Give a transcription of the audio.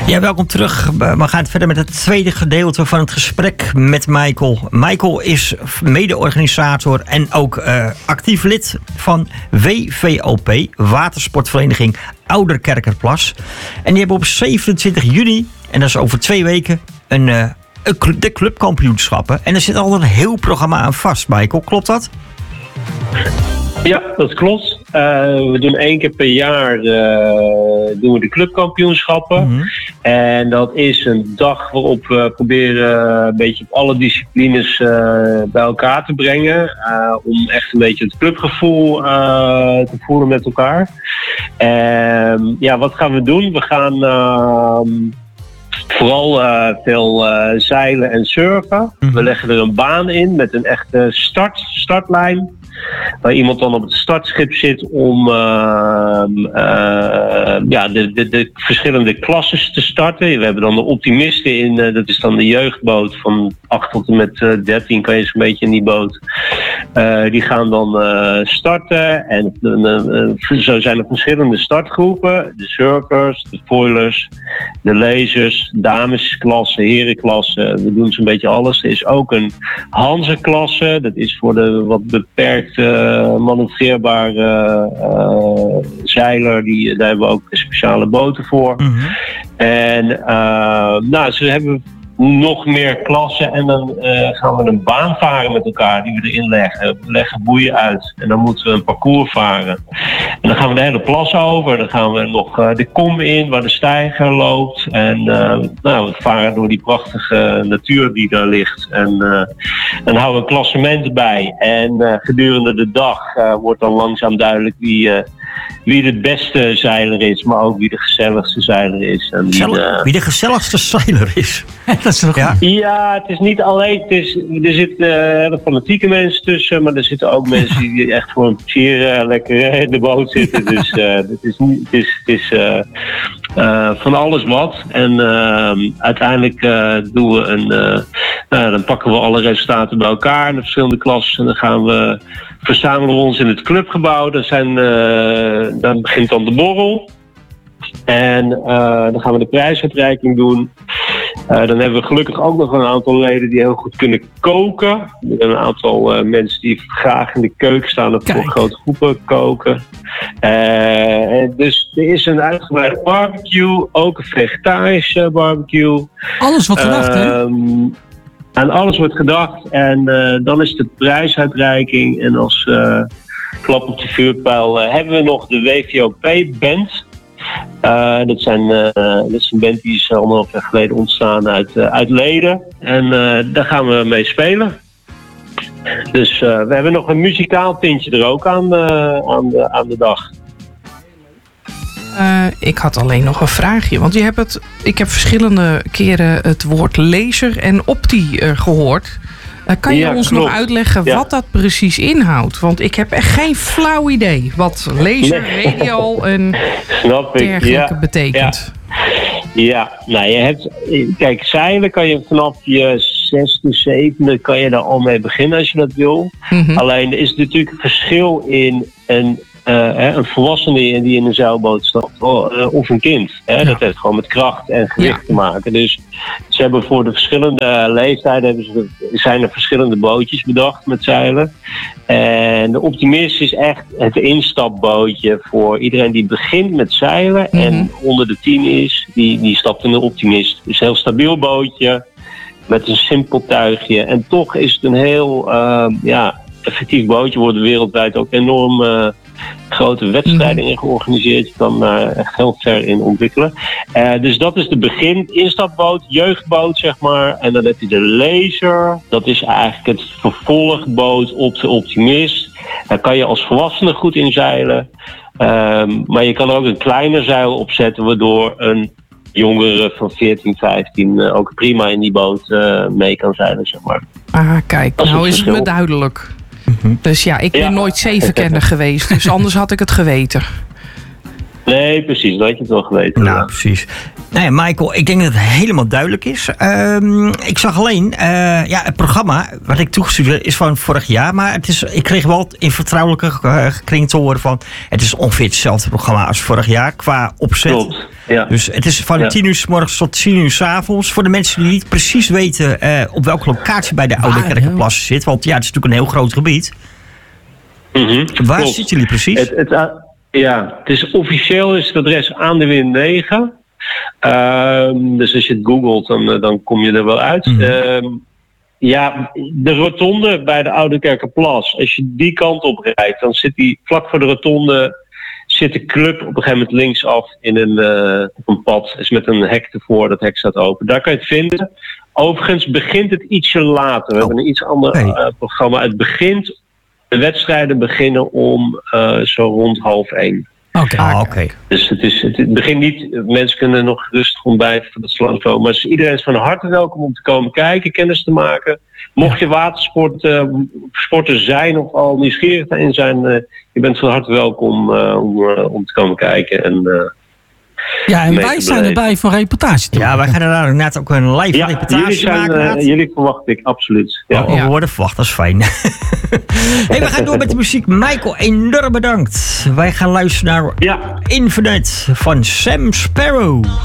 Ja, welkom terug. We gaan verder met het tweede gedeelte van het gesprek met Michael. Michael is mede-organisator en ook actief lid van WVOP, Watersportvereniging Ouderkerkerplas. En die hebben op 27 juni, en dat is over 2 weken, de clubkampioenschappen. En er zit al een heel programma aan vast, Michael. Klopt dat? Ja, dat klopt. We doen 1 keer per jaar doen we de clubkampioenschappen. Mm-hmm. En dat is een dag waarop we proberen een beetje op alle disciplines bij elkaar te brengen. Om echt een beetje het clubgevoel te voelen met elkaar. Ja, wat gaan we doen? We gaan vooral veel zeilen en surfen. Mm-hmm. We leggen er een baan in met een echte startlijn. Waar iemand dan op het startschip zit om de verschillende klasses te starten. We hebben dan de optimisten in, dat is dan de jeugdboot van 8 tot en met 13 kan je zo'n beetje in die boot. Die gaan dan starten en zo zijn er verschillende startgroepen. De surfers, de foilers, de lasers, damesklasse, herenklasse. We doen zo'n beetje alles. Er is ook een Hanze-klasse, dat is voor de wat beperkt manoeuvreerbare zeiler. Daar hebben we ook speciale boten voor. Mm-hmm. En ze hebben nog meer klassen en dan gaan we een baan varen met elkaar die we erin leggen. We leggen boeien uit en dan moeten we een parcours varen. En dan gaan we de hele plas over. Dan gaan we nog de kom in waar de steiger loopt. En we varen door die prachtige natuur die daar ligt. En dan houden we een klassement bij. En gedurende de dag wordt dan langzaam duidelijk wie de beste zeiler is, maar ook wie de gezelligste zeiler is. En wie de gezelligste zeiler is? Dat is toch... Ja, het is niet alleen. Er zitten fanatieke mensen tussen, maar er zitten ook mensen die echt voor een plezier lekker in de boot zitten. Dus het is van alles wat. En uiteindelijk doen we dan pakken we alle resultaten bij elkaar in de verschillende klassen. En dan verzamelen we ons in het clubgebouw. Dan begint dan de borrel. En dan gaan we de prijsuitreiking doen. Dan hebben we gelukkig ook nog een aantal leden die heel goed kunnen koken. Een aantal mensen die graag in de keuken staan en voor grote groepen koken. Dus er is een uitgebreide barbecue, ook een vegetarische barbecue. Alles wat gedacht, hè? Aan alles wordt gedacht en dan is de prijsuitreiking. En als klap op de vuurpijl hebben we nog de WVOP-band. Dat is een band die is 1,5 jaar geleden ontstaan uit Leden. En daar gaan we mee spelen. Dus we hebben nog een muzikaal tintje er ook aan de dag. Ik had alleen nog een vraagje. Want ik heb verschillende keren het woord laser en opti gehoord. Kan je ons nog uitleggen wat dat precies inhoudt? Want ik heb echt geen flauw idee wat laser, radial en dergelijke betekent. Ja, nou kijk, zeilen kan je vanaf je 6e, 7e kan je daar al mee beginnen als je dat wil. Mm-hmm. Alleen er is natuurlijk een verschil in een volwassene die in een zeilboot stapt of een kind. Ja. Dat heeft gewoon met kracht en gewicht te maken. Dus ze hebben voor de verschillende leeftijden zijn er verschillende bootjes bedacht met zeilen. En de Optimist is echt het instapbootje voor iedereen die begint met zeilen en onder de 10 is, die stapt in de Optimist. Dus een heel stabiel bootje met een simpel tuigje. En toch is het een heel effectief bootje. Worden wereldwijd ook enorm grote wedstrijden in georganiseerd. Je kan echt heel ver in ontwikkelen. Dus dat is de instapboot, jeugdboot zeg maar. En dan heb je de laser. Dat is eigenlijk het vervolgboot op de Optimist. Daar kan je als volwassene goed in zeilen. Maar je kan ook een kleiner zeil opzetten, waardoor een jongere van 14, 15 ook prima in die boot mee kan zeilen, zeg maar. Ah, kijk, nou is het me duidelijk. Dus ja, ik ben nooit zevenkenner geweest, dus anders had ik het geweten. Nee, precies. Dat had je het wel geweten. Nou, precies. Nou ja, Michael, ik denk dat het helemaal duidelijk is. Ik zag alleen, het programma wat ik toegestuurd heb is van vorig jaar. Maar ik kreeg wel in vertrouwelijke kring te horen van... Het is ongeveer hetzelfde programma als vorig jaar qua opzet. Klopt, ja. Dus het is van 10 uur 's morgens tot 10 uur 's avonds. Voor de mensen die niet precies weten op welke locatie bij de Oude Kerkenplassen zit. Want ja, het is natuurlijk een heel groot gebied. Waar zitten jullie precies? Het is officieel is het adres aan de Wind 9. Dus als je het googelt, dan kom je er wel uit. De rotonde bij de Oude Kerkenplas. Als je die kant op rijdt, dan zit die vlak voor de rotonde... zit de club op een gegeven moment linksaf op een pad. Is met een hek ervoor, dat hek staat open. Daar kan je het vinden. Overigens begint het ietsje later. We hebben een iets ander programma. De wedstrijden beginnen om zo rond 12:30. Oké. Dus het begint niet... Mensen kunnen nog rustig ontbijten voor dat slangkomen. Maar iedereen is van harte welkom om te komen kijken, kennis te maken. Mocht je watersporter zijn of al nieuwsgierig in zijn... je bent van harte welkom om te komen kijken. En wij zijn erbij voor reportage. Toch? Ja, wij gaan er inderdaad ook een live reportage maken. Jullie verwacht ik, absoluut. Ja. We worden verwacht, dat is fijn. We gaan door met de muziek. Michael, enorm bedankt. Wij gaan luisteren naar Infinite van Sam Sparrow.